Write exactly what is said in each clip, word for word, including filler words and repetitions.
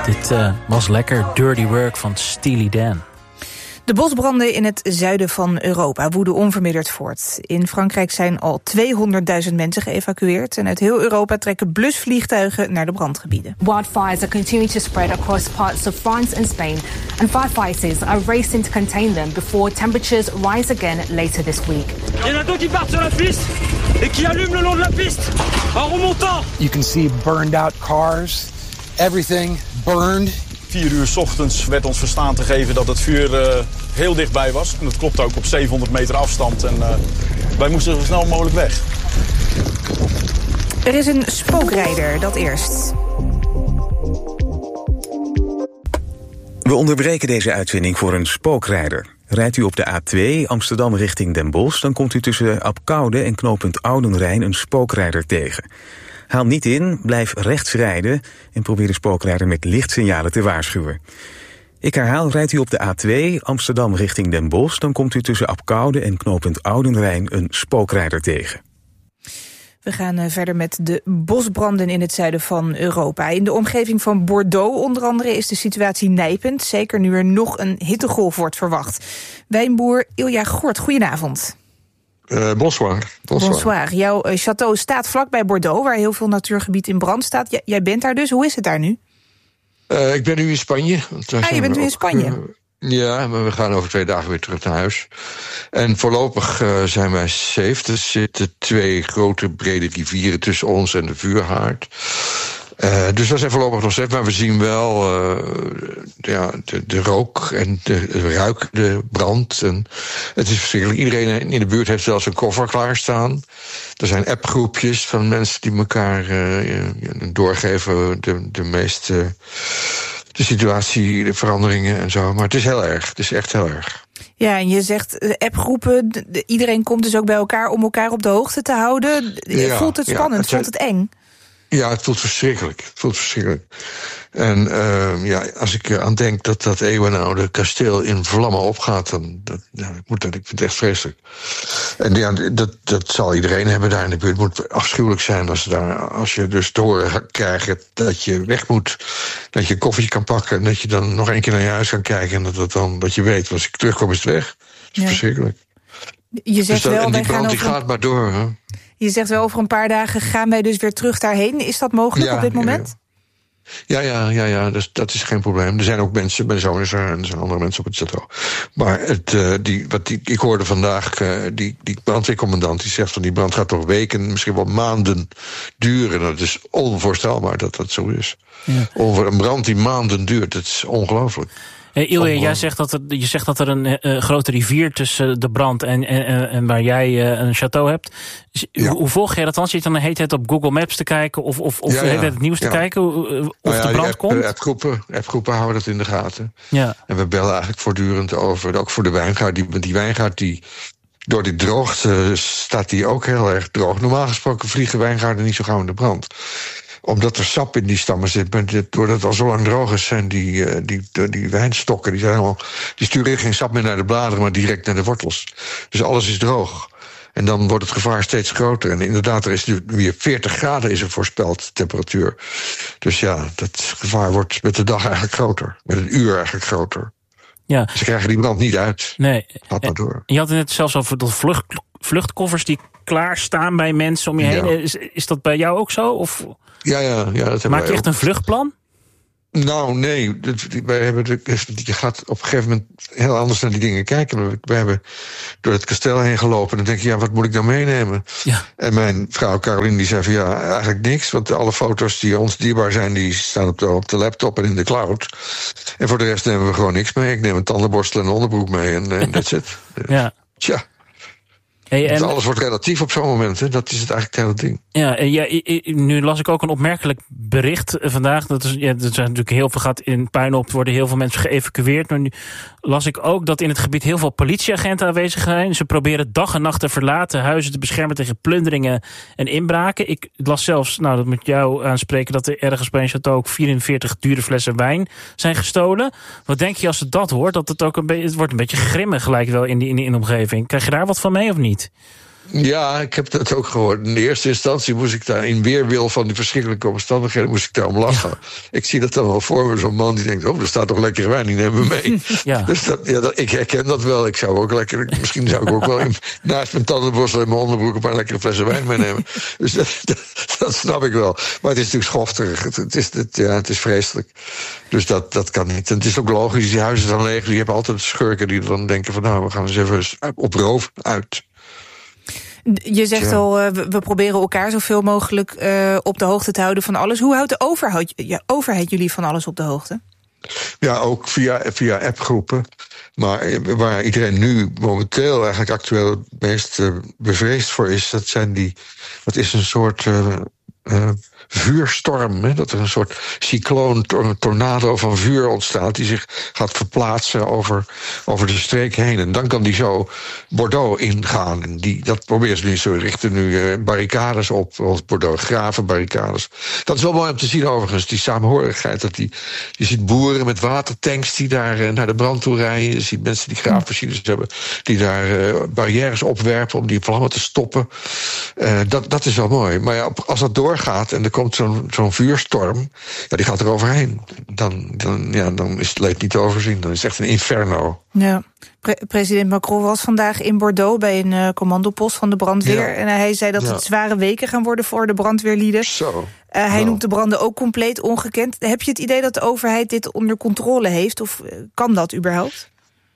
Dit uh, was lekker Dirty Work van Steely Dan. De bosbranden in het zuiden van Europa woeden onverminderd voort. In Frankrijk zijn al tweehonderdduizend mensen geëvacueerd. En uit heel Europa trekken blusvliegtuigen naar de brandgebieden. Wildfires are continuing to spread across parts of France and Spain. And firefighters are racing to contain them before temperatures rise again later this week. Il y en a deux qui partent sur la piste et qui allument le long de la piste en remontant. You can see burned out cars. Everything burned. Vier uur 's ochtends werd ons verstaan te geven dat het vuur uh, heel dichtbij was. En dat klopt ook op zevenhonderd meter afstand. En uh, wij moesten zo snel mogelijk weg. Er is een spookrijder, dat eerst. We onderbreken deze uitzending voor een spookrijder. Rijdt u op de A twee Amsterdam richting Den Bosch, dan komt u tussen Apkoude en knooppunt Oudenrijn een spookrijder tegen. Haal niet in, blijf rechts rijden en probeer de spookrijder met lichtsignalen te waarschuwen. Ik herhaal, rijdt u op de A twee Amsterdam richting Den Bosch, dan komt u tussen Apkoude en knooppunt Oudenrijn een spookrijder tegen. We gaan verder met de bosbranden in het zuiden van Europa. In de omgeving van Bordeaux onder andere is de situatie nijpend. Zeker nu er nog een hittegolf wordt verwacht. Wijnboer Ilja Gort, goedenavond. Uh, bonsoir. bonsoir. Bonsoir. Jouw uh, château staat vlakbij Bordeaux, waar heel veel natuurgebied in brand staat. J- jij bent daar dus. Hoe is het daar nu? Uh, ik ben nu in Spanje. Ah, je bent nu in Spanje? Uh, ja, maar we gaan over twee dagen weer terug naar huis. En voorlopig uh, zijn wij safe. Er zitten twee grote brede rivieren tussen ons en de vuurhaard. Uh, dus we zijn voorlopig nog safe, maar we zien wel uh, ja, de, de rook en de, de ruik, de brand. En het is verschrikkelijk. Iedereen in de buurt heeft zelfs een koffer klaarstaan. Er zijn appgroepjes van mensen die elkaar uh, doorgeven de, de meest uh, de situatie, de veranderingen en zo. Maar het is heel erg. Het is echt heel erg. Ja, en je zegt appgroepen, de, de, iedereen komt dus ook bij elkaar om elkaar op de hoogte te houden. Ja, voelt het spannend? Ja, het voelt het eng? Ja, het voelt verschrikkelijk. Het voelt verschrikkelijk. En uh, ja, als ik aan denk dat dat eeuwenoude kasteel in vlammen opgaat, dan dat, ja, ik, moet dat, ik vind het echt vreselijk. En ja, dat, dat zal iedereen hebben daar in de buurt. Het moet afschuwelijk zijn als, daar, als je dus te horen krijgt dat je weg moet, dat je een koffietje kan pakken en dat je dan nog één keer naar je huis kan kijken en dat, dat, dan, dat je weet, als ik terugkom is het weg. Dat is ja. verschrikkelijk. Je zegt dus dat, wel, en die brand gaan die over... gaat maar door, hè. Je zegt wel, over een paar dagen gaan wij dus weer terug daarheen. Is dat mogelijk ja, op dit moment? Ja, ja, ja, ja dus dat is geen probleem. Er zijn ook mensen, mijn zoon is er en er zijn andere mensen op het château. Maar het, uh, die, wat die, ik hoorde vandaag, uh, die, die brandweercommandant, die zegt van die brand gaat toch weken, misschien wel maanden duren. Dat is onvoorstelbaar dat dat zo is. Ja. Over een brand die maanden duurt, dat is ongelooflijk. Hey, Ilja, jij zegt dat er, je zegt dat er een uh, grote rivier tussen de brand en, en, en waar jij uh, een château hebt. Ja. Hoe, hoe volg jij dat dan? Zit je dan de hele tijd op Google Maps te kijken of, of, of ja, ja. de hele tijd het nieuws te ja. kijken of nou ja, de brand app, komt? Appgroepen, appgroepen houden dat in de gaten. Ja. En we bellen eigenlijk voortdurend over, ook voor de wijngaard. Die, die wijngaard die door die droogte staat die ook heel erg droog. Normaal gesproken vliegen wijngaarden niet zo gauw in de brand, omdat er sap in die stammen zit. Maar dit, doordat het al zo lang droog is, zijn die, uh, die, die, die wijnstokken, die, zijn helemaal, die sturen geen sap meer naar de bladeren, maar direct naar de wortels. Dus alles is droog. En dan wordt het gevaar steeds groter. En inderdaad, er is nu weer veertig graden is er voorspeld, temperatuur. Dus ja, dat gevaar wordt met de dag eigenlijk groter. Met een uur eigenlijk groter. Ja. Ze krijgen die brand niet uit. Nee. Gaat maar door. Je had het net zelfs over de vlucht, vluchtkoffers die klaarstaan bij mensen om je heen. Ja. Is, is dat bij jou ook zo? Of... Ja, ja, ja, dat Maak je echt ook. een vluchtplan? Nou, nee. Wij hebben de, je gaat op een gegeven moment heel anders naar die dingen kijken. We hebben door het kasteel heen gelopen en dan denk je, ja, wat moet ik dan meenemen? Ja. En mijn vrouw Caroline die zei van, ja, eigenlijk niks. Want alle foto's die ons dierbaar zijn, die staan op de, op de laptop en in de cloud. En voor de rest nemen we gewoon niks mee. Ik neem een tandenborstel en een onderbroek mee en, en that's it. Ja. Tja. Hey, en... Dus alles wordt relatief op zo'n moment, hè? Dat is het eigenlijk het hele ding. Ja, ja, nu las ik ook een opmerkelijk bericht vandaag. Dat is, ja, er zijn natuurlijk heel veel gaat in puinhoop, worden heel veel mensen geëvacueerd. Maar nu las ik ook dat in het gebied heel veel politieagenten aanwezig zijn. Ze proberen dag en nacht te verlaten, huizen te beschermen tegen plunderingen en inbraken. Ik las zelfs, nou dat moet jou aanspreken, dat er ergens bij een château ook vierenveertig dure flessen wijn zijn gestolen. Wat denk je als je dat hoort? Dat het ook een beetje, het wordt een beetje grimmig gelijk wel in die, in die in de omgeving. Krijg je daar wat van mee of niet? Ja, ik heb dat ook gehoord. In de eerste instantie moest ik daar in weerwil van die verschrikkelijke omstandigheden moest ik daar om lachen. Ja. Ik zie dat dan wel voor me, zo'n man die denkt, oh, er staat toch lekkere wijn, die nemen we mee. Ja. Dus dat, ja, dat, ik herken dat wel. Ik zou ook lekker, misschien zou ik ook wel in, naast mijn tandenborstel en mijn onderbroek een paar lekkere flessen wijn meenemen. Dus dat, dat, dat snap ik wel. Maar het is natuurlijk schofterig. Het, het, is, het, ja, het is vreselijk. Dus dat, dat kan niet. En het is ook logisch, die huizen dan leeg. Je hebt altijd schurken die dan denken van, nou, we gaan eens even op roof uit. Je zegt ja. al, uh, we proberen elkaar zoveel mogelijk uh, op de hoogte te houden van alles. Hoe houdt de overheid, ja, overheid jullie van alles op de hoogte? Ja, ook via, via appgroepen. Maar waar iedereen nu momenteel eigenlijk actueel het meest uh, bevreesd voor is, dat zijn die. Dat is een soort uh, uh, vuurstorm. Hè? Dat er een soort cycloon, tornado van vuur ontstaat die zich gaat verplaatsen over, over de streek heen. En dan kan die zo Bordeaux ingaan. En die, dat proberen ze nu zo, richten nu uh, barricades op, als Bordeaux, graven barricades. Dat is wel mooi om te zien overigens, die samenhorigheid. Dat die, je ziet boeren met watertanks die daar uh, naar de brand toe rijden. Je ziet mensen die graafmachines hebben, die daar uh, barrières opwerpen om die vlammen te stoppen. Uh, dat, dat is wel mooi. Maar ja, als dat doorgaat en er komt zo'n, zo'n vuurstorm, ja, die gaat er overheen. Dan, dan, ja, dan is het leed niet te overzien. Dan is het echt een inferno. Ja. Pre- president Macron was vandaag in Bordeaux bij een uh, commandopost van de brandweer. Ja. En hij zei dat ja. het zware weken gaan worden voor de brandweerlieden. Zo. Uh, hij nou. noemt de branden ook compleet ongekend. Heb je het idee dat de overheid dit onder controle heeft? Of uh, kan dat überhaupt?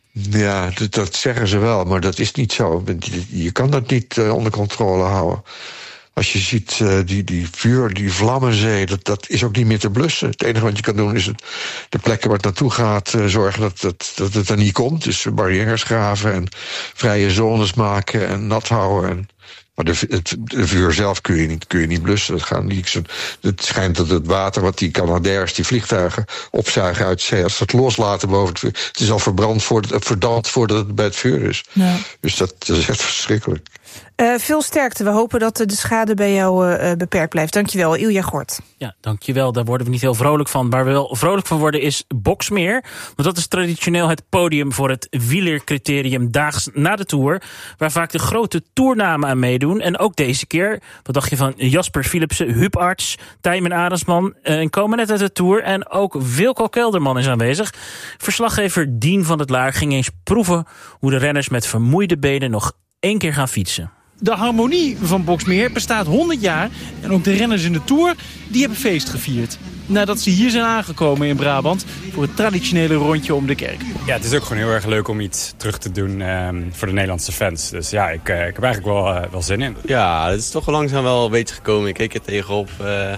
Ja, dat, dat zeggen ze wel, maar dat is niet zo. Je, je kan dat niet uh, onder controle houden. Als je ziet, uh, die, die vuur, die vlammenzee, dat, dat is ook niet meer te blussen. Het enige wat je kan doen is het, de plekken waar het naartoe gaat, uh, zorgen dat, dat, dat het er niet komt. Dus barrières graven en vrije zones maken en nat houden. En, maar de, het, de vuur zelf kun je niet, kun je niet blussen. Dat gaat niet, het schijnt dat het water wat die Canadairs, die vliegtuigen, opzuigen uit zee, als ze het loslaten boven het vuur, het is al verbrand voordat, verdampt voordat het bij het vuur is. Ja. Dus dat, dat is echt verschrikkelijk. Uh, veel sterkte. We hopen dat de schade bij jou uh, beperkt blijft. Dankjewel, Ilja Gort. Ja, dankjewel. Daar worden we niet heel vrolijk van. Waar we wel vrolijk van worden is Boxmeer. Want dat is traditioneel het podium voor het wielercriterium daags na de Tour, waar vaak de grote toernamen aan meedoen. En ook deze keer, wat dacht je van Jasper Philipsen, Huub Arts, Tijmen Arendsman, en uh, komen net uit de Tour. En ook Wilco Kelderman is aanwezig. Verslaggever Dien van het Laar ging eens proeven hoe de renners met vermoeide benen nog één keer gaan fietsen. De harmonie van Boxmeer bestaat honderd jaar en ook de renners in de Tour die hebben feest gevierd. Nadat ze hier zijn aangekomen in Brabant voor het traditionele rondje om de kerk. Ja, het is ook gewoon heel erg leuk om iets terug te doen um, voor de Nederlandse fans. Dus ja, ik, uh, ik heb eigenlijk wel, uh, wel zin in. Ja, het is toch langzaam wel een beetje gekomen. Ik keek er tegenop, uh,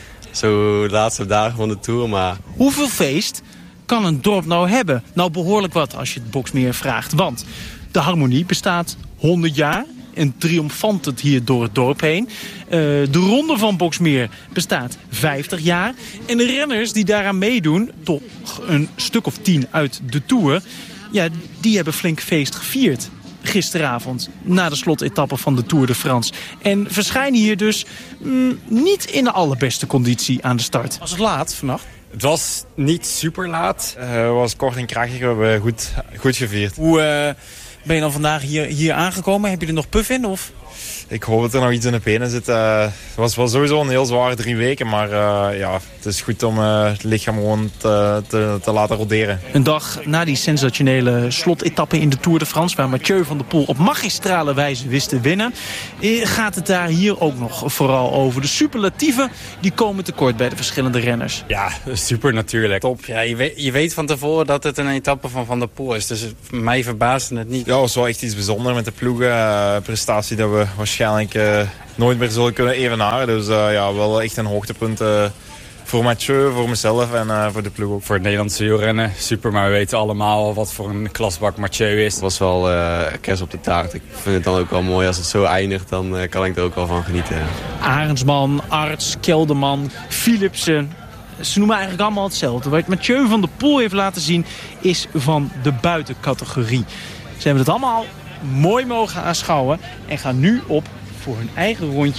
zo de laatste dagen van de Tour. Maar... Hoeveel feest kan een dorp nou hebben? Nou, behoorlijk wat als je het Boxmeer vraagt. Want de harmonie bestaat honderd jaar. En triomfant het hier door het dorp heen. Uh, de ronde van Boxmeer bestaat vijftig jaar. En de renners die daaraan meedoen, toch een stuk of tien uit de Tour, ja, die hebben flink feest gevierd gisteravond na de slotetappe van de Tour de France. En verschijnen hier dus mm, niet in de allerbeste conditie aan de start. Was het laat vannacht? Het was niet super laat. Uh, het was kort en krachtig. We hebben goed, goed gevierd. Hoe... Uh... Ben je dan vandaag hier, hier aangekomen? Heb je er nog puff in? Of? Ik hoop dat er nog iets in de benen zit. Uh, het was wel sowieso een heel zware drie weken. Maar uh, ja, het is goed om uh, het lichaam gewoon te, te, te laten roderen. Een dag na die sensationele slotetappe in de Tour de France, waar Mathieu van der Poel op magistrale wijze wist te winnen, gaat het daar hier ook nog vooral over. De superlatieven die komen tekort bij de verschillende renners. Ja, super natuurlijk. Top. Ja, je, weet, je weet van tevoren dat het een etappe van Van der Poel is. Dus mij verbaasde het niet. Ja, het was wel echt iets bijzonders met de ploegen. Uh, prestatie dat we waarschijnlijk uh, nooit meer zullen kunnen evenaren. Dus uh, ja, wel echt een hoogtepunt uh, voor Mathieu, voor mezelf en uh, voor de ploeg ook. Voor het Nederlandse wielrennen, super. Maar we weten allemaal wat voor een klasbak Mathieu is. Het was wel uh, kers op de taart. Ik vind het dan ook wel mooi als het zo eindigt. Dan uh, kan ik er ook wel van genieten. Arendsman, Arts, Kelderman, Philipsen. Ze noemen eigenlijk allemaal hetzelfde. Wat Mathieu van der Poel heeft laten zien is van de buitencategorie. Ze hebben het allemaal mooi mogen aanschouwen en gaan nu op voor hun eigen rondje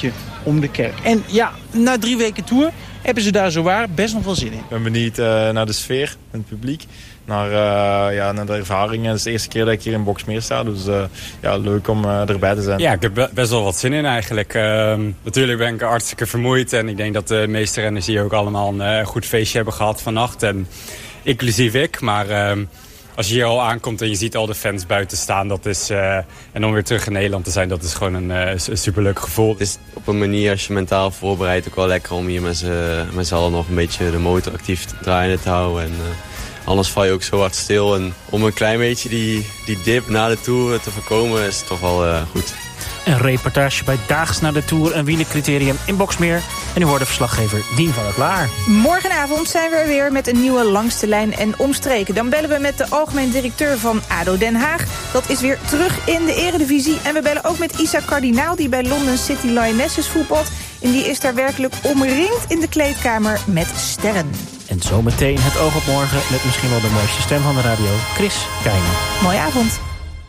om de kerk. En ja, na drie weken tour hebben ze daar zowaar best nog wel zin in. Ik ben benieuwd uh, naar de sfeer en het publiek. Naar, uh, ja, naar de ervaringen. Het is de eerste keer dat ik hier in Boxmeer sta. Dus uh, ja, leuk om uh, erbij te zijn. Ja, ik heb best wel wat zin in eigenlijk. Uh, natuurlijk ben ik hartstikke vermoeid. En ik denk dat de meeste renners hier ook allemaal een uh, goed feestje hebben gehad vannacht. En inclusief ik. Maar uh, als je hier al aankomt en je ziet al de fans buiten staan. Dat is, uh, en om weer terug in Nederland te zijn, dat is gewoon een, uh, een superleuk gevoel. Het is op een manier, als je mentaal voorbereidt, ook wel lekker om hier met z'n allen nog een beetje de motor actief draaiende te houden. En, uh, anders val je ook zo hard stil. En om een klein beetje die, die dip na de Tour te voorkomen is het toch wel uh, goed. Een reportage bij Daags na de Tour, een wielercriterium in Boxmeer. En u hoorde verslaggever Dien van het Laar. Morgenavond zijn we er weer met een nieuwe Langste Lijn en Omstreken. Dan bellen we met de algemeen directeur van A D O Den Haag. Dat is weer terug in de eredivisie. En we bellen ook met Isa Kardinaal, die bij London City Lionesses voetbalt. En die is daar werkelijk omringd in de kleedkamer met sterren. En zometeen het oog op morgen met misschien wel de mooiste stem van de radio, Chris Keijnen. Mooie avond.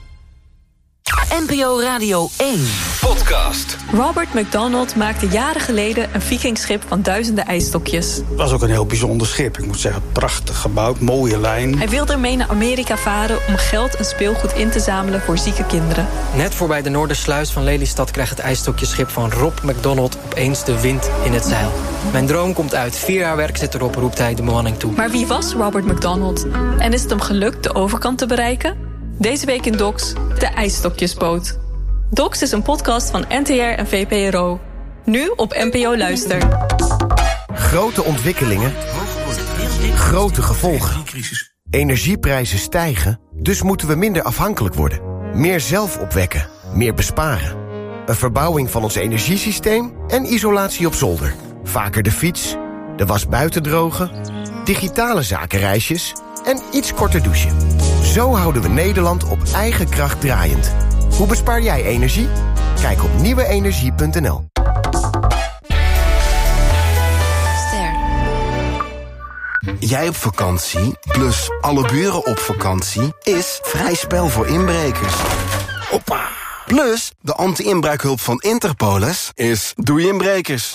N P O Radio één podcast. Robert McDonald maakte jaren geleden een vikingschip van duizenden ijsstokjes. Het was ook een heel bijzonder schip. Ik moet zeggen, prachtig gebouwd, mooie lijn. Hij wilde ermee naar Amerika varen om geld en speelgoed in te zamelen voor zieke kinderen. Net voorbij de Noordersluis van Lelystad krijgt het ijsstokjeschip van Rob McDonald opeens de wind in het zeil. Mijn droom komt uit. Vier jaar werk zit erop, roept hij de bemanning toe. Maar wie was Robert McDonald? En is het hem gelukt de overkant te bereiken? Deze week in Docs, de ijsstokjesboot. Docs is een podcast van N T R en V P R O. Nu op N P O Luister. Grote ontwikkelingen, grote gevolgen. Energieprijzen stijgen, dus moeten we minder afhankelijk worden. Meer zelf opwekken, meer besparen. Een verbouwing van ons energiesysteem en isolatie op zolder. Vaker de fiets, de was buiten drogen, digitale zakenreisjes en iets korter douchen. Zo houden we Nederland op eigen kracht draaiend. Hoe bespaar jij energie? Kijk op nieuwe energie punt n l. Ster. Jij op vakantie, plus alle buren op vakantie, is vrij spel voor inbrekers. Hoppa! Plus, de anti-inbraakhulp van Interpolis is doei inbrekers.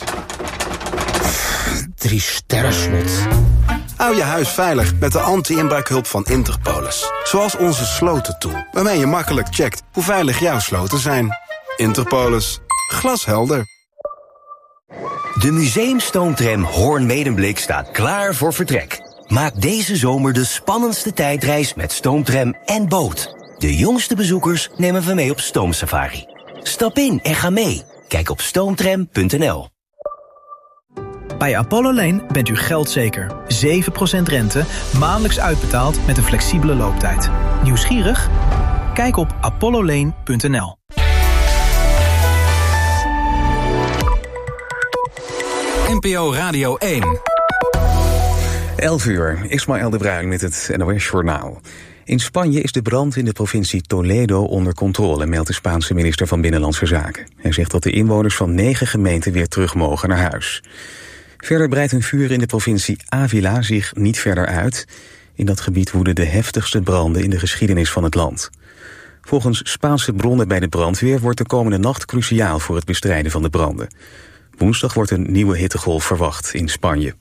Drie sterren slot. Hou je huis veilig met de anti-inbraakhulp van Interpolis. Zoals onze slotentool, waarmee je makkelijk checkt hoe veilig jouw sloten zijn. Interpolis. Glashelder. De museumstoomtram Hoorn-Medemblik staat klaar voor vertrek. Maak deze zomer de spannendste tijdreis met stoomtram en boot. De jongste bezoekers nemen we mee op stoomsafari. Stap in en ga mee. Kijk op stoomtram punt n l. Bij Apollo Lane bent u geldzeker. zeven procent rente, maandelijks uitbetaald met een flexibele looptijd. Nieuwsgierig? Kijk op apollo lane punt n l. N P O Radio één. elf uur, Ismaël de Bruin met het N O S-journaal. In Spanje is de brand in de provincie Toledo onder controle, meldt de Spaanse minister van Binnenlandse Zaken. Hij zegt dat de inwoners van negen gemeenten weer terug mogen naar huis. Verder breidt een vuur in de provincie Ávila zich niet verder uit. In dat gebied woeden de heftigste branden in de geschiedenis van het land. Volgens Spaanse bronnen bij de brandweer wordt de komende nacht cruciaal voor het bestrijden van de branden. Woensdag wordt een nieuwe hittegolf verwacht in Spanje.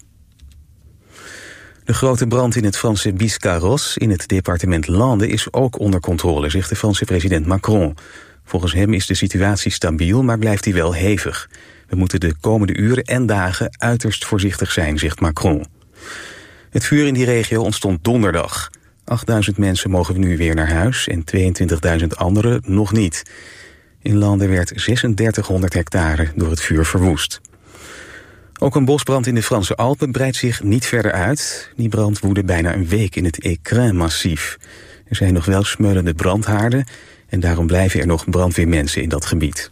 De grote brand in het Franse Biscarrosse in het departement Landes is ook onder controle, zegt de Franse president Macron. Volgens hem is de situatie stabiel, maar blijft die wel hevig. We moeten de komende uren en dagen uiterst voorzichtig zijn, zegt Macron. Het vuur in die regio ontstond donderdag. achtduizend mensen mogen nu weer naar huis en tweeëntwintigduizend anderen nog niet. In Landes werd drieduizend hectare door het vuur verwoest. Ook een bosbrand in de Franse Alpen breidt zich niet verder uit. Die brand woedde bijna een week in het Écrin-massief. Er zijn nog wel smeulende brandhaarden en daarom blijven er nog brandweermensen in dat gebied.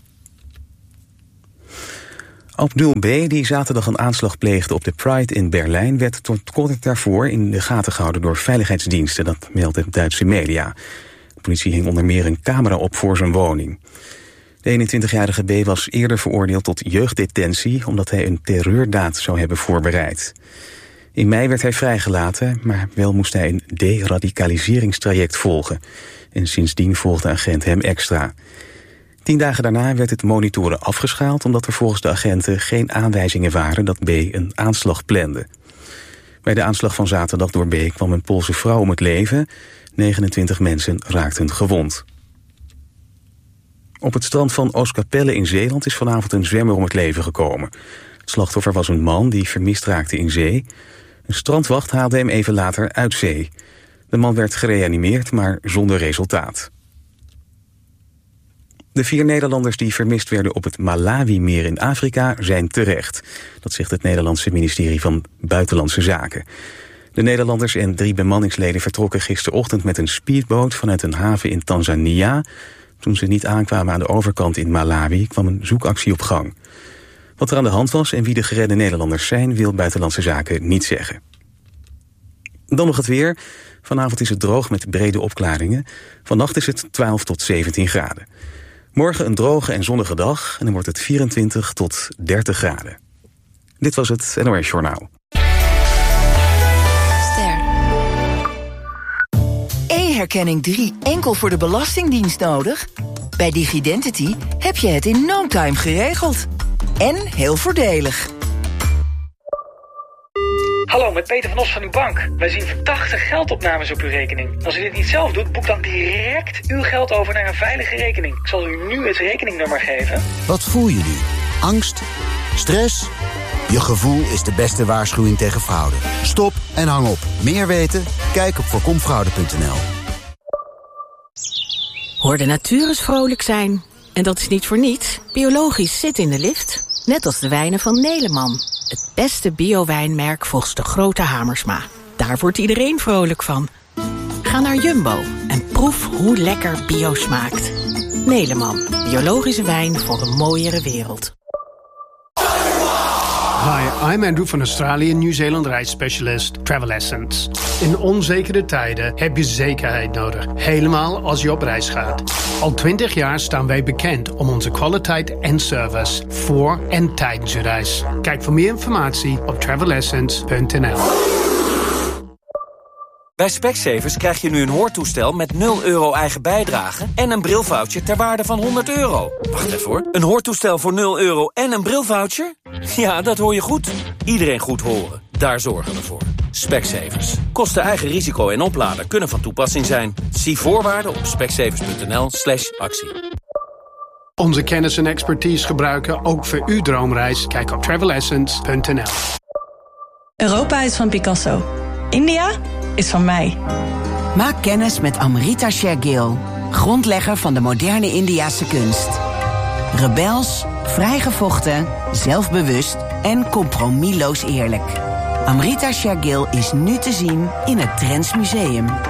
Abdul B., die zaterdag een aanslag pleegde op de Pride in Berlijn, werd tot kort daarvoor in de gaten gehouden door veiligheidsdiensten, dat meldt de Duitse media. De politie hing onder meer een camera op voor zijn woning. De eenentwintigjarige B. was eerder veroordeeld tot jeugddetentie omdat hij een terreurdaad zou hebben voorbereid. In mei werd hij vrijgelaten, maar wel moest hij een deradicaliseringstraject volgen. En sindsdien volgde de agent hem extra. Tien dagen daarna werd het monitoren afgeschaald omdat er volgens de agenten geen aanwijzingen waren dat B een aanslag plande. Bij de aanslag van zaterdag door B kwam een Poolse vrouw om het leven. negenentwintig mensen raakten gewond. Op het strand van Oostkapelle in Zeeland is vanavond een zwemmer om het leven gekomen. Het slachtoffer was een man die vermist raakte in zee. Een strandwacht haalde hem even later uit zee. De man werd gereanimeerd, maar zonder resultaat. De vier Nederlanders die vermist werden op het Malawi-meer in Afrika zijn terecht. Dat zegt het Nederlandse ministerie van Buitenlandse Zaken. De Nederlanders en drie bemanningsleden vertrokken gisterochtend met een speedboot vanuit een haven in Tanzania. Toen ze niet aankwamen aan de overkant in Malawi kwam een zoekactie op gang. Wat er aan de hand was en wie de geredde Nederlanders zijn wil Buitenlandse Zaken niet zeggen. Dan nog het weer. Vanavond is het droog met brede opklaringen. Vannacht is het twaalf tot zeventien graden. Morgen een droge en zonnige dag en dan wordt het vierentwintig tot dertig graden. Dit was het N O S Journaal. E-herkenning drie enkel voor de Belastingdienst nodig? Bij Digidentity heb je het in no time geregeld. En heel voordelig. Hallo, met Peter van Os van uw bank. Wij zien verdachte geldopnames op uw rekening. Als u dit niet zelf doet, boek dan direct uw geld over naar een veilige rekening. Ik zal u nu het rekeningnummer geven. Wat voel je nu? Angst? Stress? Je gevoel is de beste waarschuwing tegen fraude. Stop en hang op. Meer weten? Kijk op voorkomfraude punt n l. Hoor de natuur eens vrolijk zijn. En dat is niet voor niets. Biologisch zit in de lift. Net als de wijnen van Neleman. Het beste bio-wijnmerk volgens de grote Hamersma. Daar wordt iedereen vrolijk van. Ga naar Jumbo en proef hoe lekker bio smaakt. Neleman, biologische wijn voor een mooiere wereld. Hi, I'm Andrew van Australië, Nieuw-Zeeland reisspecialist Travel Essence. In onzekere tijden heb je zekerheid nodig, helemaal als je op reis gaat. Al twintig jaar staan wij bekend om onze kwaliteit en service voor en tijdens je reis. Kijk voor meer informatie op travel essence punt n l. Bij Specsavers krijg je nu een hoortoestel met nul euro eigen bijdrage en een brilvoucher ter waarde van honderd euro. Wacht even hoor. Een hoortoestel voor nul euro en een brilvoucher? Ja, dat hoor je goed. Iedereen goed horen. Daar zorgen we voor. Specsavers. Kosten eigen risico en oplader kunnen van toepassing zijn. Zie voorwaarden op specsavers punt n l slash actie. Onze kennis en expertise gebruiken ook voor uw droomreis. Kijk op travel essence punt n l. Europa is van Picasso. India is van mij. Maak kennis met Amrita Shergill, grondlegger van de moderne Indiase kunst. Rebels, vrijgevochten, zelfbewust en compromisloos eerlijk. Amrita Shergill is nu te zien in het Trends Museum.